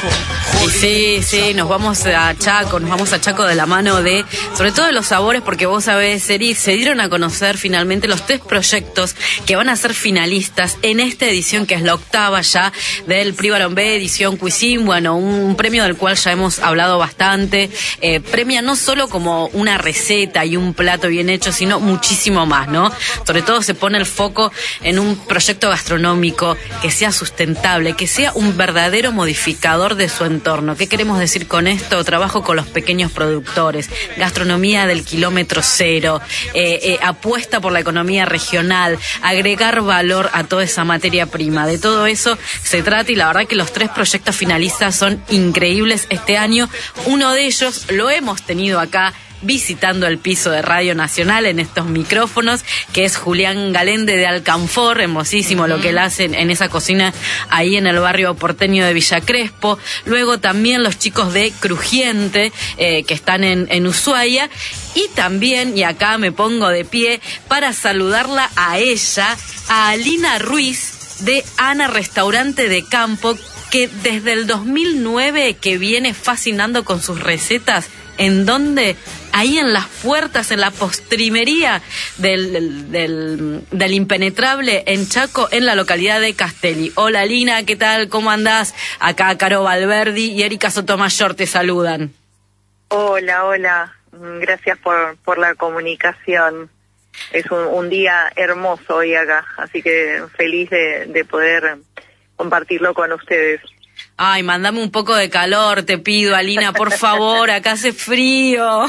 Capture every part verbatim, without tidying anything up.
Y sí, sí, nos vamos a Chaco, nos vamos a Chaco de la mano de, sobre todo de los sabores, porque vos sabés, Eri, se dieron a conocer finalmente los tres proyectos que van a ser finalistas en esta edición, que es la octava ya del Prix Barombé, edición Cuisine, bueno, un premio del cual ya hemos hablado bastante, eh, premia no solo como una receta y un plato bien hecho, sino muchísimo más, ¿no? Sobre todo se pone el foco en un proyecto gastronómico que sea sustentable, que sea un verdadero modificador de su entorno. ¿Qué queremos decir con esto? Trabajo con los pequeños productores, gastronomía del kilómetro cero, eh, eh, apuesta por la economía regional, agregar valor a toda esa materia prima. De todo eso se trata, y la verdad que los tres proyectos finalistas son increíbles este año. Uno de ellos lo hemos tenido acá visitando el piso de Radio Nacional en estos micrófonos, que es Julián Galende de Alcanfor, hermosísimo uh-huh. lo que él hace en, en esa cocina ahí en el barrio porteño de Villa Crespo. Luego también los chicos de Crujiente, eh, que están en, en Ushuaia. Y también, y acá me pongo de pie para saludarla a ella, a Alina Ruiz de Ana Restaurante de Campo, que desde el dos mil nueve que viene fascinando con sus recetas. ¿En dónde? Ahí en las puertas, en la postrimería del, del, del, del Impenetrable en Chaco, en la localidad de Castelli. Hola Lina, ¿qué tal? ¿Cómo andás? Acá Caro Valverdi y Erika Sotomayor te saludan. Hola, hola. Gracias por, por la comunicación. Es un, un día hermoso hoy acá, así que feliz de, de poder compartirlo con ustedes. Ay, mandame un poco de calor, te pido, Alina, por favor, acá hace frío.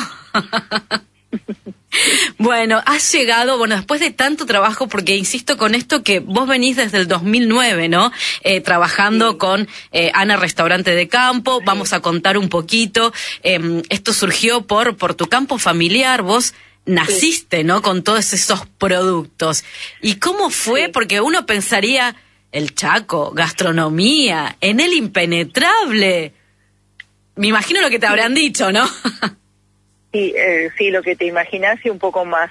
Bueno, has llegado, bueno, después de tanto trabajo, porque insisto con esto que vos venís desde el dos mil nueve, ¿no? Eh, trabajando sí. con eh, Ana Restaurante de Campo, sí. Vamos a contar un poquito. Eh, esto surgió por, por tu campo familiar, vos naciste, sí. ¿no? Con todos esos productos. ¿Y cómo fue? Sí. Porque uno pensaría... El Chaco, gastronomía, en el Impenetrable. Me imagino lo que te habrán dicho, ¿no? Sí, eh, sí, lo que te imaginas y un poco más.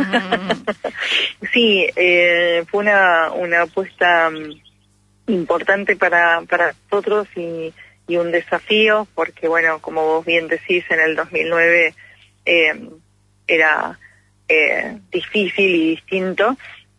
Mm. Sí, eh, fue una, una apuesta importante para, para nosotros y, y un desafío, porque bueno, como vos bien decís, en el dos mil nueve eh, era eh, difícil y distinto.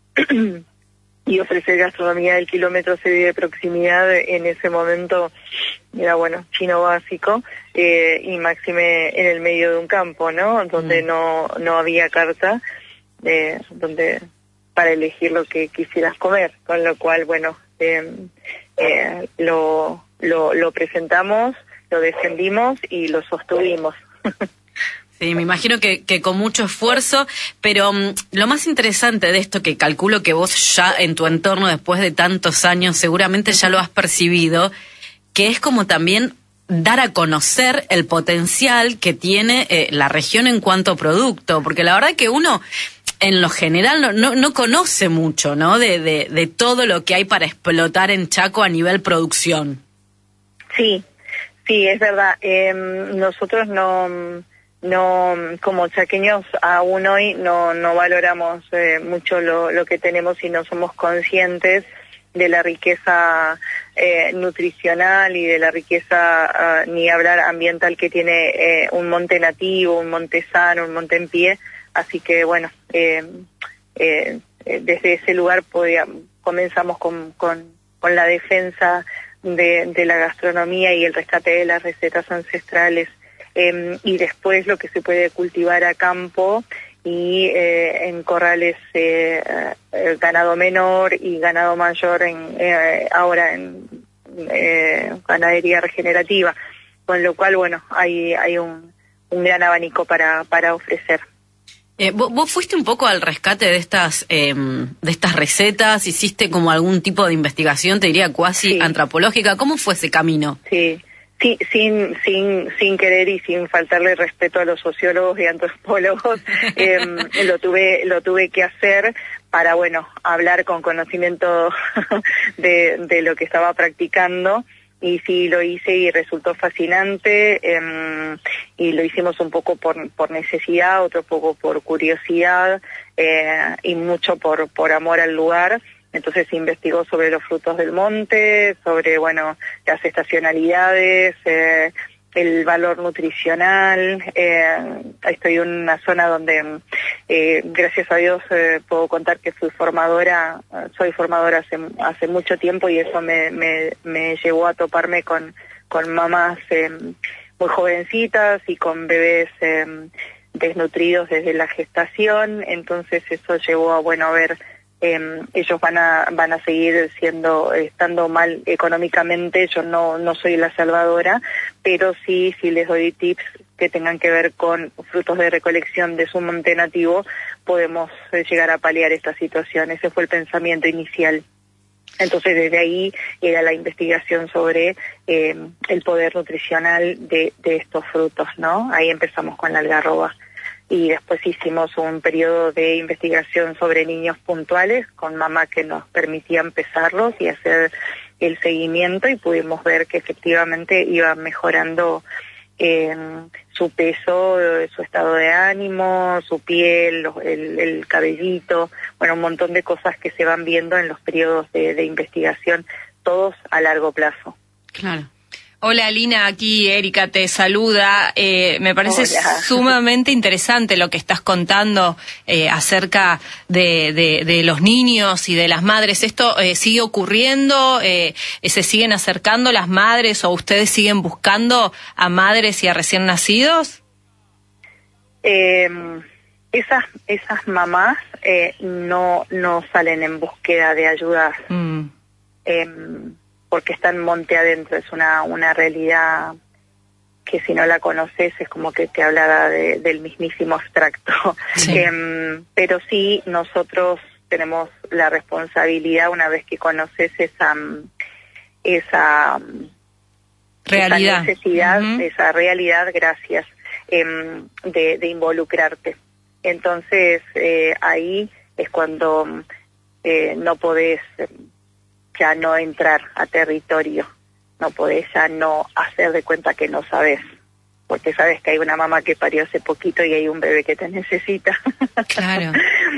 Y ofrecer gastronomía del kilómetro cero y de proximidad en ese momento era, bueno, chino básico, eh, y máxime en el medio de un campo, ¿no? Donde mm. no no había carta, eh, donde para elegir lo que quisieras comer, con lo cual, bueno, eh, eh, lo, lo, lo presentamos, lo defendimos y lo sostuvimos. Sí, me imagino que, que con mucho esfuerzo, pero um, lo más interesante de esto, que calculo que vos ya en tu entorno después de tantos años seguramente ya lo has percibido, que es como también dar a conocer el potencial que tiene eh, la región en cuanto a producto, porque la verdad que uno en lo general no, no, no conoce mucho, ¿no? De, de, de todo lo que hay para explotar en Chaco a nivel producción. Sí, sí, es verdad. Eh, nosotros no... No, como chaqueños aún hoy no no valoramos eh, mucho lo, lo que tenemos y no somos conscientes de la riqueza eh, nutricional y de la riqueza, uh, ni hablar ambiental, que tiene eh, un monte nativo, un monte sano, un monte en pie. Así que bueno, eh, eh, desde ese lugar podía, comenzamos con, con, con la defensa de, de la gastronomía y el rescate de las recetas ancestrales. Eh, y después lo que se puede cultivar a campo y eh, en corrales eh, eh, ganado menor y ganado mayor en eh, ahora en eh, ganadería regenerativa, con lo cual bueno hay hay un, un gran abanico para para ofrecer. Eh, vos, vos fuiste un poco al rescate de estas eh, de estas recetas, hiciste como algún tipo de investigación, te diría cuasi sí. antropológica. ¿Cómo fue ese camino? Sí. Sí, sin sin sin querer y sin faltarle respeto a los sociólogos y antropólogos, eh, lo tuve lo tuve que hacer para, bueno, hablar con conocimiento de, de lo que estaba practicando, y sí lo hice y resultó fascinante, eh, y lo hicimos un poco por por necesidad, otro poco por curiosidad, eh, y mucho por por amor al lugar. Entonces se investigó sobre los frutos del monte, sobre, bueno, las estacionalidades, eh, el valor nutricional. Eh, estoy en una zona donde, eh, gracias a Dios, eh, puedo contar que fui formadora, soy formadora hace, hace mucho tiempo, y eso me, me, me llevó a toparme con, con mamás eh, muy jovencitas y con bebés eh, desnutridos desde la gestación. Entonces eso llevó a, bueno, a ver, eh, ellos van a van a seguir siendo, estando mal económicamente. Yo no no soy la salvadora, pero sí, sí les doy tips que tengan que ver con frutos de recolección de su monte nativo, podemos eh, llegar a paliar esta situación. Ese fue el pensamiento inicial. Entonces, desde ahí era la investigación sobre eh, el poder nutricional de, de estos frutos, ¿no? Ahí empezamos con la algarroba. Y después hicimos un periodo de investigación sobre niños puntuales, con mamá que nos permitían pesarlos y hacer el seguimiento, y pudimos ver que efectivamente iba mejorando eh, su peso, su estado de ánimo, su piel, el, el cabellito, bueno, un montón de cosas que se van viendo en los periodos de, de investigación, todos a largo plazo. Claro. Hola Lina, aquí Erika te saluda. Eh, me parece Hola. sumamente interesante lo que estás contando eh, acerca de, de, de los niños y de las madres. ¿Esto eh, sigue ocurriendo? Eh, ¿Se siguen acercando las madres o ustedes siguen buscando a madres y a recién nacidos? Eh, esas esas mamás eh, no no salen en búsqueda de ayuda. Mm. Eh, porque está en monte adentro, es una una realidad que si no la conoces es como que te hablara de, del mismísimo abstracto. Sí. Eh, pero sí, nosotros tenemos la responsabilidad, una vez que conoces esa esa realidad, esa necesidad, uh-huh. esa realidad, gracias, eh, de, de involucrarte. Entonces, eh, ahí es cuando eh, no podés ya no entrar a territorio, no podés ya no hacer de cuenta que no sabes, porque sabes que hay una mamá que parió hace poquito y hay un bebé que te necesita. Claro.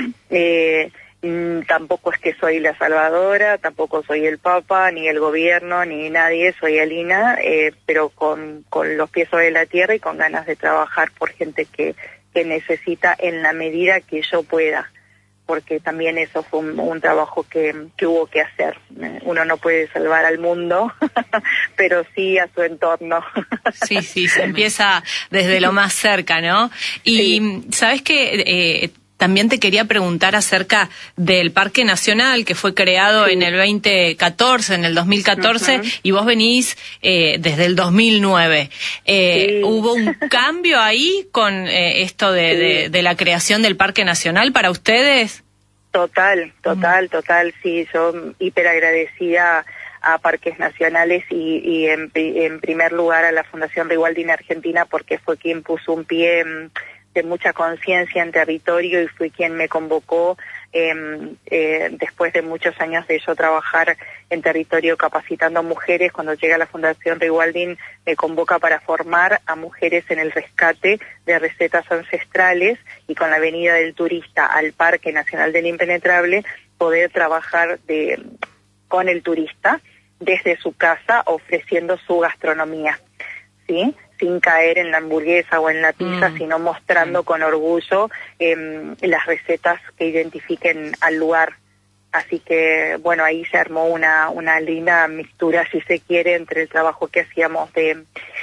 eh, mm, tampoco es que soy la salvadora, tampoco soy el Papa, ni el gobierno, ni nadie, soy Alina, eh, pero con, con los pies sobre la tierra y con ganas de trabajar por gente que, que necesita en la medida que yo pueda, porque también eso fue un, un trabajo que, que hubo que hacer. Uno no puede salvar al mundo, pero sí a su entorno. Sí, sí, se empieza desde lo más cerca, ¿no? Y sí. ¿Sabes qué? Eh, también te quería preguntar acerca del Parque Nacional que fue creado sí. en el veinte catorce, en el dos mil catorce, uh-huh. y vos venís eh, desde el dos mil nueve. Eh, sí. ¿Hubo un cambio ahí con eh, esto de, sí. de, de la creación del Parque Nacional para ustedes? Total, total, uh-huh. total, sí, yo hiper agradecida a Parques Nacionales y, y en, en primer lugar a la Fundación Rewilding Argentina, porque fue quien puso un pie de mucha conciencia en territorio y fue quien me convocó eh, eh, después de muchos años de yo trabajar en territorio capacitando a mujeres. Cuando llega la Fundación Rewilding me convoca para formar a mujeres en el rescate de recetas ancestrales, y con la venida del turista al Parque Nacional del Impenetrable poder trabajar de, con el turista desde su casa ofreciendo su gastronomía, ¿sí? Sin caer en la hamburguesa o en la pizza, mm. sino mostrando mm. con orgullo eh, las recetas que identifiquen al lugar. Así que, bueno, ahí se armó una, una linda mixtura, si se quiere, entre el trabajo que hacíamos de,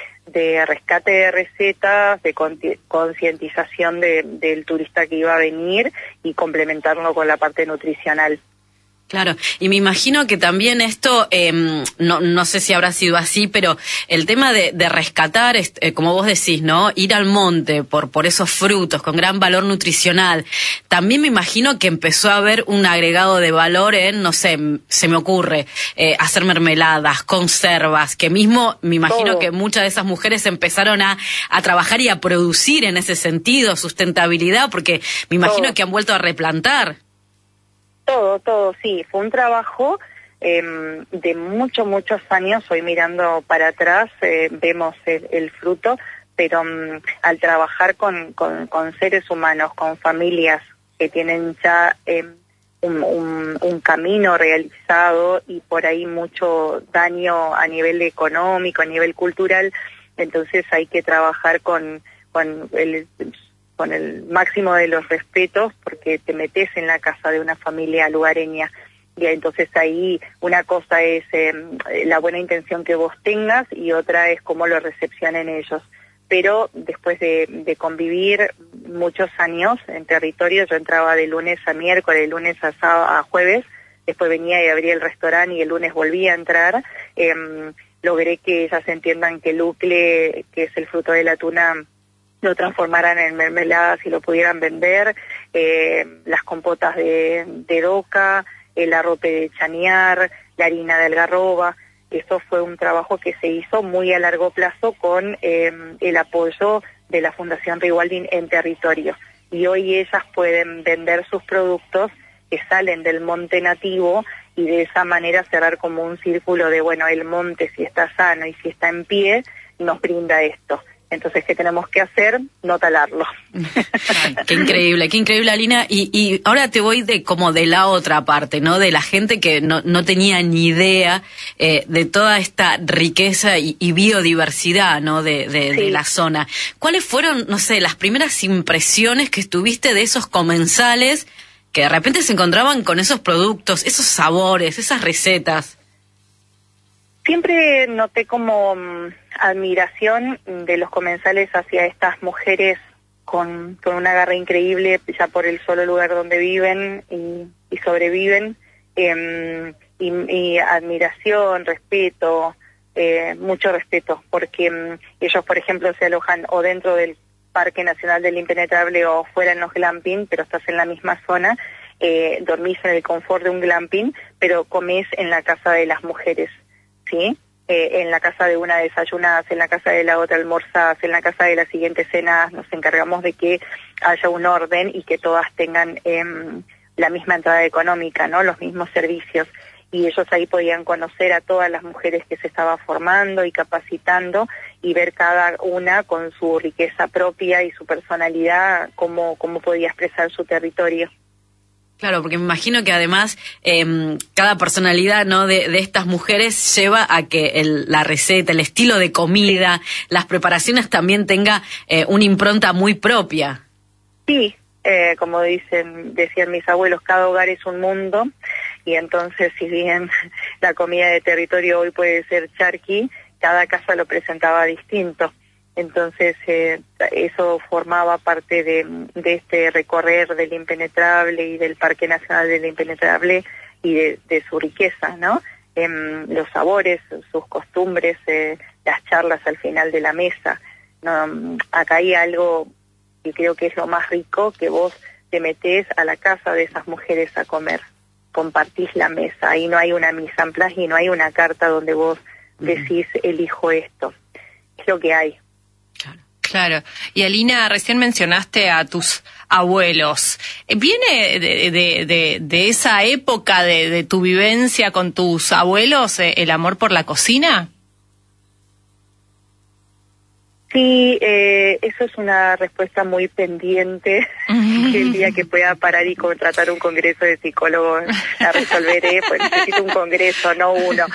de rescate de recetas, de concientización de, del turista que iba a venir, y complementarlo con la parte nutricional. Claro, y me imagino que también esto, eh, no, no sé si habrá sido así, pero el tema de, de rescatar, eh, como vos decís, ¿no? Ir al monte por, por esos frutos con gran valor nutricional, también me imagino que empezó a haber un agregado de valor en, no sé, se me ocurre, eh, hacer mermeladas, conservas, que mismo me imagino Todo. que muchas de esas mujeres empezaron a, a trabajar y a producir en ese sentido, sustentabilidad, porque me imagino Todo. que han vuelto a replantar. Todo, todo, sí. Fue un trabajo eh, de muchos, muchos años. Hoy mirando para atrás eh, vemos el, el fruto, pero um, al trabajar con, con, con seres humanos, con familias que tienen ya eh, un, un, un camino realizado y por ahí mucho daño a nivel económico, a nivel cultural. Entonces hay que trabajar con, con el con el máximo de los respetos, porque te metes en la casa de una familia lugareña. Y entonces ahí una cosa es eh, la buena intención que vos tengas y otra es cómo lo recepcionen ellos. Pero después de, de convivir muchos años en territorio, yo entraba de lunes a miércoles, de lunes a, sábado, a jueves, después venía y abría el restaurante y el lunes volvía a entrar, eh, logré que ellas entiendan que el ucle, que es el fruto de la tuna, lo transformaran en mermeladas y lo pudieran vender, eh, las compotas de, de doca, el arrope de chañar, la harina de algarroba. Eso fue un trabajo que se hizo muy a largo plazo con eh, el apoyo de la Fundación Rewilding en territorio. Y hoy ellas pueden vender sus productos que salen del monte nativo y de esa manera cerrar como un círculo de, bueno, el monte si está sano y si está en pie, nos brinda esto. Entonces, ¿qué tenemos que hacer? No talarlo. Qué increíble, qué increíble, Alina. Y, y ahora te voy de como de la otra parte, ¿no? De la gente que no, no tenía ni idea eh, de toda esta riqueza y, y biodiversidad, ¿no? De, de, sí. de la zona. ¿Cuáles fueron, no sé, las primeras impresiones que tuviste de esos comensales que de repente se encontraban con esos productos, esos sabores, esas recetas? Siempre noté como um, admiración de los comensales hacia estas mujeres con, con una garra increíble, ya por el solo lugar donde viven y, y sobreviven, eh, y, y admiración, respeto, eh, mucho respeto, porque um, ellos, por ejemplo, se alojan o dentro del Parque Nacional del Impenetrable o fuera en los glamping, pero estás en la misma zona, eh, dormís en el confort de un glamping, pero comés en la casa de las mujeres. ¿Sí? Eh, en la casa de una desayunás, en la casa de la otra almorzás, en la casa de la siguiente cenás, nos encargamos de que haya un orden y que todas tengan eh, la misma entrada económica, ¿no? Los mismos servicios. Y ellos ahí podían conocer a todas las mujeres que se estaba formando y capacitando y ver cada una con su riqueza propia y su personalidad, cómo, cómo podía expresar su territorio. Claro, porque me imagino que además eh, cada personalidad, ¿no? de, de estas mujeres lleva a que el, la receta, el estilo de comida, las preparaciones también tenga eh, una impronta muy propia. Sí, eh, como dicen decían mis abuelos, cada hogar es un mundo, y entonces si bien la comida de territorio hoy puede ser charqui, cada casa lo presentaba distinto. Entonces eh, eso formaba parte de, de este recorrer del Impenetrable y del Parque Nacional del Impenetrable y de, de su riqueza, ¿no? Eh, los sabores, sus costumbres, eh, las charlas al final de la mesa. ¿No? Acá hay algo que creo que es lo más rico, que vos te metés a la casa de esas mujeres a comer, compartís la mesa, ahí no hay una mise en place y no hay una carta donde vos decís elijo esto, es lo que hay. Claro. Y Alina, recién mencionaste a tus abuelos. ¿Viene de, de, de, de esa época de, de tu vivencia con tus abuelos eh, el amor por la cocina? Sí, eh, eso es una respuesta muy pendiente. Que el día que pueda parar y contratar un congreso de psicólogos la resolveré, pues necesito un congreso, no uno.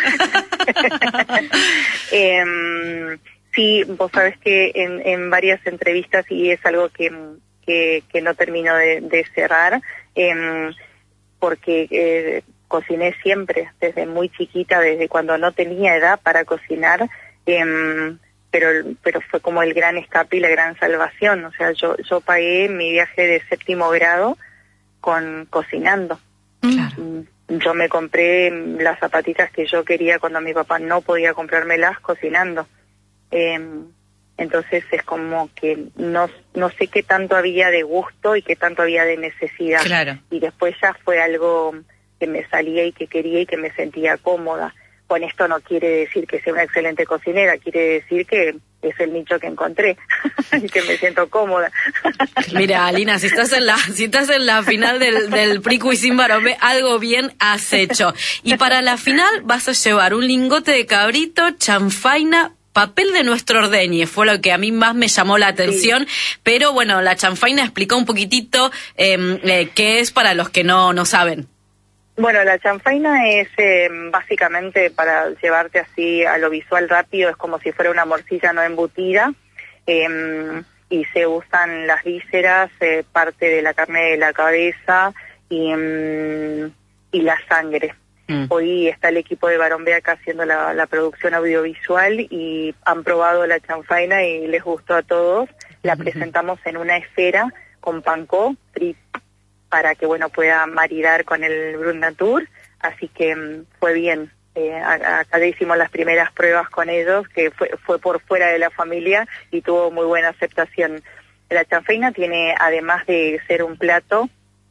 eh, Sí, vos sabés que en, en varias entrevistas, y es algo que, que, que no termino de, de cerrar, eh, porque eh, cociné siempre, desde muy chiquita, desde cuando no tenía edad para cocinar, eh, pero pero fue como el gran escape y la gran salvación. O sea, yo yo pagué mi viaje de séptimo grado con cocinando. Claro. Yo me compré las zapatitas que yo quería cuando mi papá no podía comprármelas cocinando. Eh, entonces es como que no no sé qué tanto había de gusto y qué tanto había de necesidad. Claro. Y después ya fue algo que me salía y que quería y que me sentía cómoda. Con esto no quiere decir que sea una excelente cocinera, quiere decir que es el nicho que encontré y que me siento cómoda. Mira, Alina, si estás en la si estás en la final del, del Pricu y Sin Barombe, algo bien has hecho. Y para la final vas a llevar un lingote de cabrito, chanfaina, papel de nuestro ordeñe, fue lo que a mí más me llamó la atención, sí. Pero bueno, la chanfaina explicó un poquitito eh, eh, qué es para los que no, no saben. Bueno, la chanfaina es eh, básicamente, para llevarte así a lo visual rápido, es como si fuera una morcilla no embutida, eh, y se usan las vísceras, eh, parte de la carne de la cabeza y, mm, y la sangre. Mm. Hoy está el equipo de Barón B acá haciendo la, la producción audiovisual y han probado la chanfaina y les gustó a todos. La uh-huh. presentamos en una esfera con panko frito, para que, bueno, pueda maridar con el Brut Natur, así que um, fue bien. Eh, acá hicimos las primeras pruebas con ellos, que fue, fue por fuera de la familia y tuvo muy buena aceptación. La chanfaina tiene, además de ser un plato,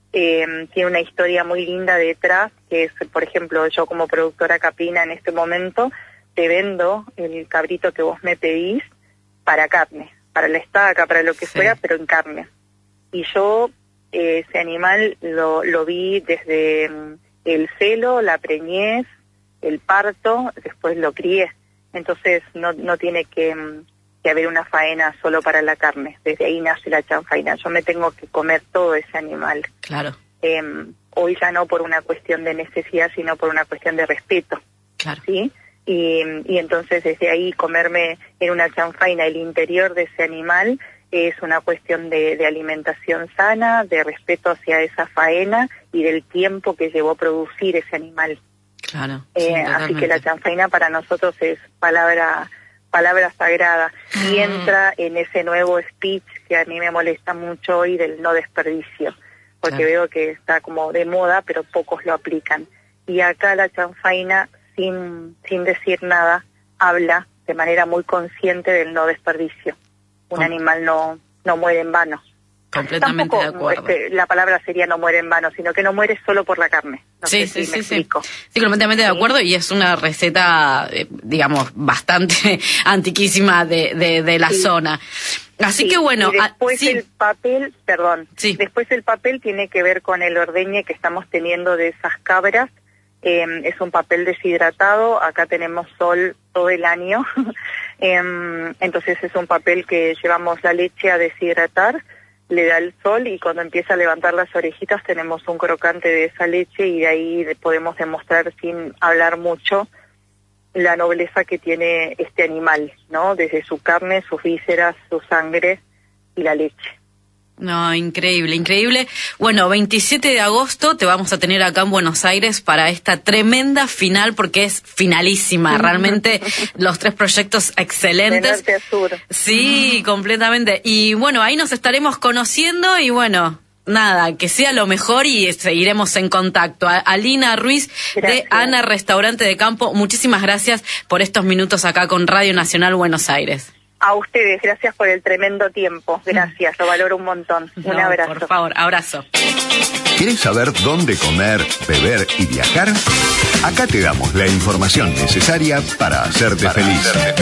eh, tiene una historia muy linda detrás, que es, por ejemplo, yo como productora caprina en este momento, te vendo el cabrito que vos me pedís para carne, para la estaca, para lo que sí. fuera, pero en carne. Y yo eh, ese animal lo, lo vi desde um, el celo, la preñez, el parto, después lo crié. Entonces no no tiene que, que haber una faena solo para la carne. Desde ahí nace la chanfaina. Yo me tengo que comer todo ese animal. Claro. Eh, hoy ya no por una cuestión de necesidad, sino por una cuestión de respeto. Claro. ¿Sí? Y, y entonces desde ahí comerme en una chanfaina el interior de ese animal es una cuestión de, de alimentación sana, de respeto hacia esa faena y del tiempo que llevó a producir ese animal. Claro. Eh, sí, así que la chanfaina para nosotros es palabra palabra sagrada y mm. entra en ese nuevo speech que a mí me molesta mucho hoy del no desperdicio, porque claro. veo que está como de moda, pero pocos lo aplican. Y acá la chanfaina, sin sin decir nada, habla de manera muy consciente del no desperdicio. Un oh. animal no no muere en vano. Completamente Tampoco, de acuerdo. Este, la palabra sería no muere en vano, sino que no muere solo por la carne. No sí, sé sí, si me sí, explico. sí. Sí, completamente de acuerdo, y es una receta, eh, digamos, bastante antiquísima de, de, de la sí. zona. Así sí. que bueno... Y después ah, sí. el papel, perdón, sí. después el papel tiene que ver con el ordeñe que estamos teniendo de esas cabras. Eh, es un papel deshidratado, acá tenemos sol todo el año, eh, entonces es un papel que llevamos la leche a deshidratar, le da el sol y cuando empieza a levantar las orejitas tenemos un crocante de esa leche y de ahí podemos demostrar sin hablar mucho la nobleza que tiene este animal, ¿no? Desde su carne, sus vísceras, su sangre y la leche. No, increíble, increíble. Bueno, veintisiete de agosto te vamos a tener acá en Buenos Aires para esta tremenda final, porque es finalísima. Realmente los tres proyectos excelentes. De norte a sur. Sí, completamente. Y bueno, ahí nos estaremos conociendo y bueno, nada, que sea lo mejor y seguiremos en contacto. Alina Ruiz gracias. De Ana Restaurante de Campo, muchísimas gracias por estos minutos acá con Radio Nacional Buenos Aires. A ustedes, gracias por el tremendo tiempo. Gracias, lo valoro un montón. Un no, abrazo. Por favor, abrazo. ¿Quieres saber dónde comer, beber y viajar? Acá te damos la información necesaria para hacerte para feliz. Hacerte